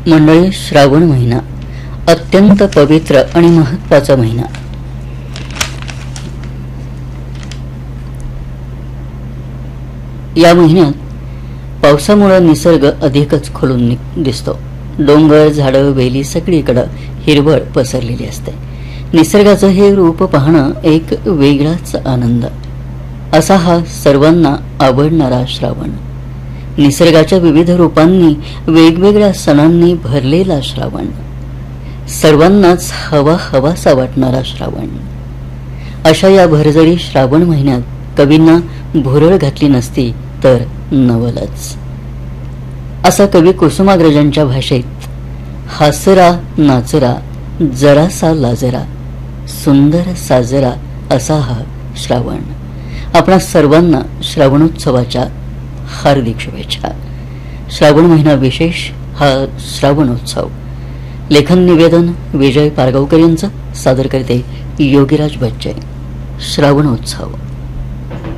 मंडळी, श्रावण महिना अत्यंत पवित्र आणि महत्त्वाचा महिना. या महिन्यात पावसामुळे निसर्ग अधिकच खुलून दिसतो. डोंगर, झाडं, वेली सगळीकडे हिरवळ पसरलेली असते. निसर्गाचं हे रूप पाहणं एक वेगळाच आनंद. असा हा सर्वांना आवडणारा श्रावण. निसर्गाच्या विविध रूपांनी, वेगवेगळ्या सणांनी भरलेला श्रावण. सर्वांनाच हवा हवासा वाटणारा श्रावण. अशा या भरजरी श्रावण महिन्यात कवींना भुरळ घातली नसती तर नवलच. असा कवी कुसुमाग्रजांच्या भाषेत हासरा नाचरा जरासा लाजरा सुंदर साजरा असा हा श्रावण. आपणा सर्वांना श्रावणोत्सवाच्या हार्दिक शुभेच्छा. श्रावण महिना विशेष हा श्रावणोत्सव. लेखन निवेदन विजय पारगावकर यांचं. सादर करते योगीराज बच्चे. श्रावणोत्सव.